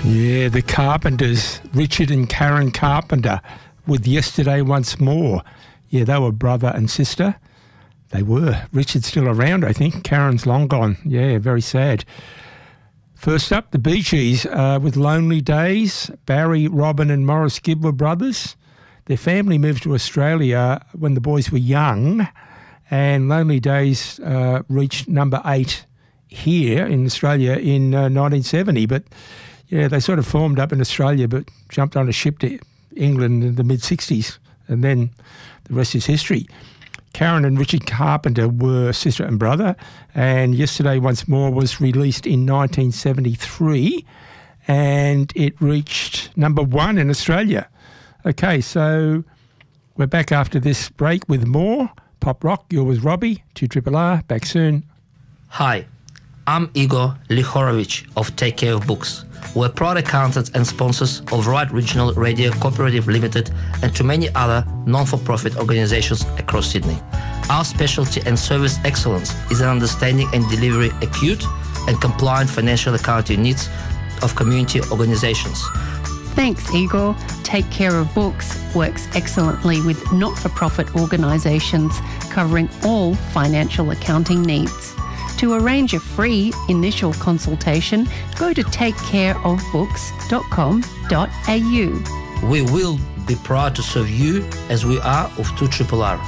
Yeah, the Carpenters, Richard and Karen Carpenter, with Yesterday Once More. Yeah, they were brother and sister. They were. Richard's still around, I think. Karen's long gone. Yeah, very sad. First up, the Bee Gees with Lonely Days. Barry, Robin and Morris Gibb were brothers. Their family moved to Australia when the boys were young, and Lonely Days reached number 8 here in Australia in 1970. But yeah, they sort of formed up in Australia but jumped on a ship to England in the mid-60s, and then the rest is history. Karen and Richard Carpenter were sister and brother, and Yesterday Once More was released in 1973, and it reached number 1 in Australia. Okay, so we're back after this break with more Pop Rock. You're with Robbie, 2RRR, back soon. Hi, I'm Igor Lihorovich of Take Care of Books. We're proud accountants and sponsors of Right Regional Radio Cooperative Limited and to many other non-for-profit organizations across Sydney. Our specialty and service excellence is in understanding and delivering acute and compliant financial accounting needs of community organizations. Thanks, Igor. Take Care of Books works excellently with not-for-profit organisations covering all financial accounting needs. To arrange a free initial consultation, go to takecareofbooks.com.au. We will be proud to serve you as we are of 2RRR.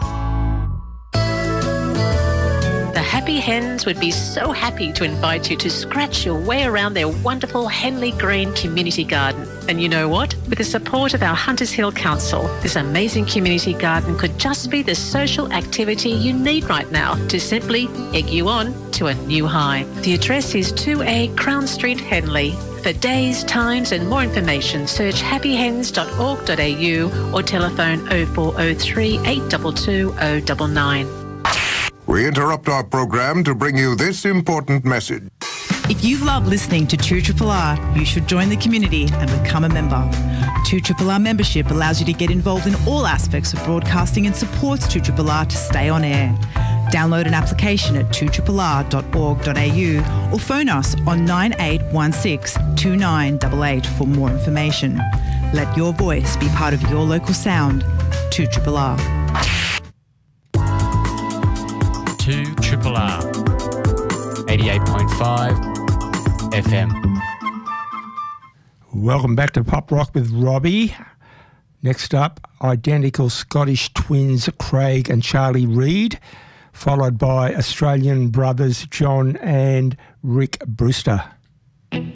The Happy Hens would be so happy to invite you to scratch your way around their wonderful Henley Green community garden. And you know what? With the support of our Hunters Hill Council, this amazing community garden could just be the social activity you need right now to simply egg you on to a new high. The address is 2A Crown Street, Henley. For days, times and more information, search happyhens.org.au or telephone 0403 822 099. We interrupt our program to bring you this important message. If you love listening to 2RRR, you should join the community and become a member. 2RRR membership allows you to get involved in all aspects of broadcasting and supports 2RRR to stay on air. Download an application at 2RRR.org.au or phone us on 9816 2988 for more information. Let your voice be part of your local sound. 2RRR. 2RRR 88.5 FM. Welcome back to Pop Rock with Robbie. Next up, identical Scottish twins Craig and Charlie Reid, followed by Australian brothers John and Rick Brewster.